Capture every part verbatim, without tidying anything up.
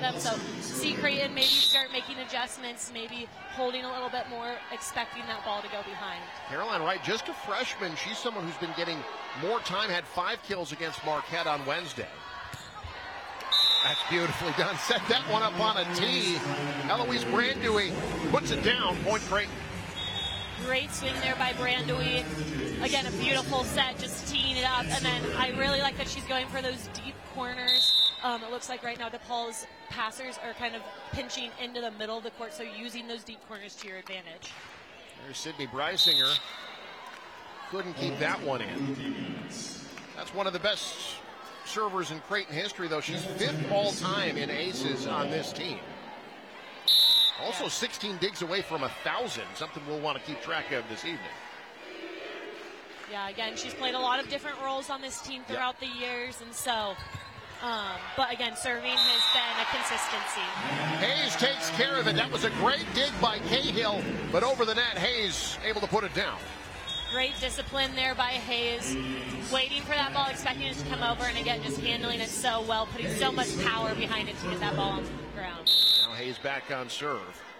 them. So see Creighton maybe start making adjustments, maybe holding a little bit more, expecting that ball to go behind. Caroline Wright, just a freshman. She's someone who's been getting more time, had five kills against Marquette on Wednesday. That's beautifully done. Set that one up on a tee. Eloise Brandewie puts it down. Point Creighton. Great swing there by Brandewie. Again, a beautiful set, just teeing it up. And then I really like that she's going for those deep corners. Um, it looks like right now DePaul's passers are kind of pinching into the middle of the court, so using those deep corners to your advantage. There's Sydney Breisinger. Couldn't keep that one in. That's one of the best servers in Creighton history, though. She's fifth all-time in aces on this team. Also sixteen digs away from a thousand, something we'll want to keep track of this evening. Yeah, again, she's played a lot of different roles on this team throughout yep. the years, and so, um, but again, serving has been a consistency. Hayes takes care of it. That was a great dig by Cahill, but over the net, Hayes able to put it down. Great discipline there by Hayes, waiting for that ball, expecting it to come over, and again, just handling it so well, putting so much power behind it to get that ball on the ground. Now Hayes back on serve.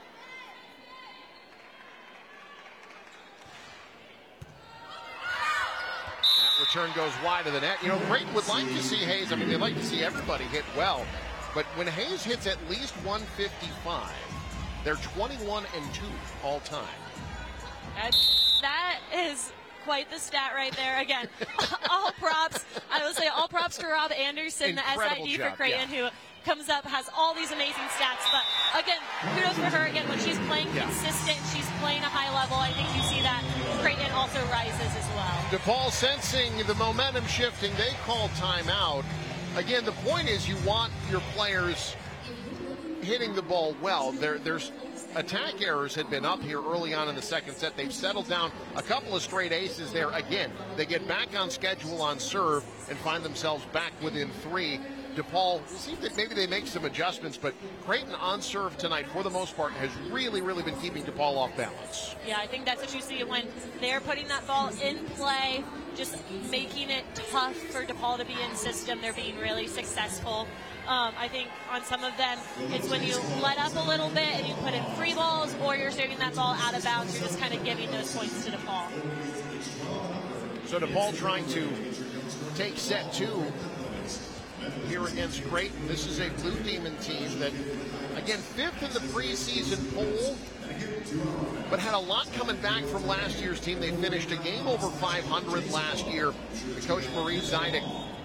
That return goes wide of the net. You know, Creighton would like to see Hayes, I mean, they'd like to see everybody hit well, but when Hayes hits at least one fifty-five, they're twenty-one and two all time. That's, that is quite the stat right there. Again, all props. I would say all props to Rob Anderson, Incredible the S I D job, for Creighton, yeah. who comes up, has all these amazing stats. But again, kudos for her. Again, when she's playing yeah. consistent, she's playing a high level. I think you see that Creighton also rises as well. DePaul sensing the momentum shifting, they call timeout. Again, the point is you want your players hitting the ball well. There, there's attack errors had been up here early on in the second set. They've settled down a couple of straight aces there. Again, they get back on schedule on serve and find themselves back within three. DePaul, it seems that maybe they make some adjustments, but Creighton on serve tonight, for the most part, has really, really been keeping DePaul off balance. Yeah, I think that's what you see when they're putting that ball in play, just making it tough for DePaul to be in system. They're being really successful. Um, I think on some of them, it's when you let up a little bit and you put in free balls, or you're serving that ball out of bounds. You're just kind of giving those points to DePaul. So DePaul trying to take set two here against Creighton. This is a Blue Demon team that, again, fifth in the preseason poll, but had a lot coming back from last year's team. They finished a game over five hundred last year. The coach, Marie Zynick,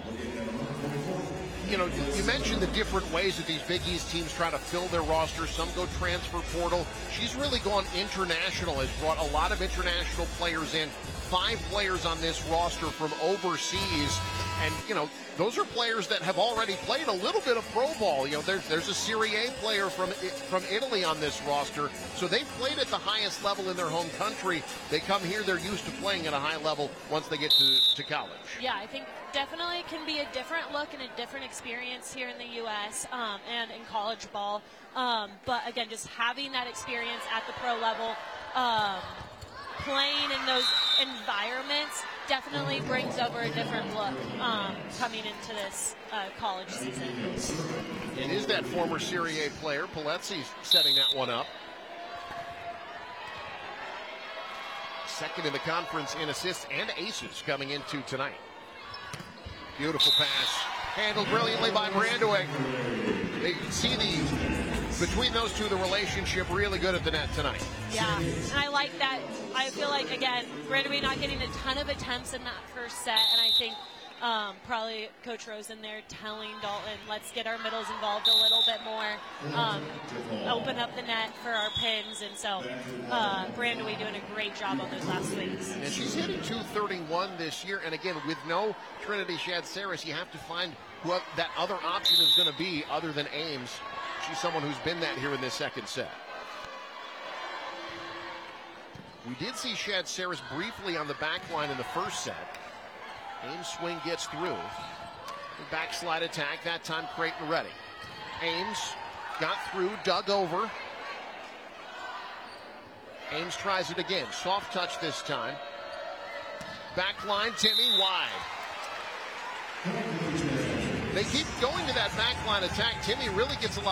you know, you mentioned the different ways that these Big East teams try to fill their roster. Some go transfer portal. She's really gone international, has brought a lot of international players in. Five players on this roster from overseas. And, you know, those are players that have already played a little bit of pro ball. You know, there's, there's a Serie A player from, from Italy on this roster. So they've played at the highest level in their home country. They come here, they're used to playing at a high level once they get to, to college. Yeah, I think definitely it can be a different look and a different experience here in the U S um, and in college ball. Um, but, again, just having that experience at the pro level, um, playing in those environments definitely brings over a different look um, coming into this uh, college season. It is that former Serie A player, Polezzi, setting that one up. Second in the conference in assists and aces coming into tonight. Beautiful pass. Handled brilliantly by Brandewie. They see the, between those two, the relationship really good at the net tonight. Yeah, and I like that. I feel like, again, Brandewie not getting a ton of attempts in that first set, and I think um, probably Coach Rosen there telling Dalton, let's get our middles involved a little bit more, um, open up the net for our pins, and so uh, Brandewie doing a great job on those last swings. And she's hitting two thirty-one this year, and again, with no Trinity Shad-Saris, you have to find what that other option is going to be other than Ames. She's someone who's been that here in this second set. We did see Shad-Saris briefly on the back line in the first set. Ames swing gets through. Backslide attack, that time Creighton ready. Ames got through, dug over. Ames tries it again, soft touch this time. Back line, Timme wide. They keep going to that back line attack. Timme really gets a lot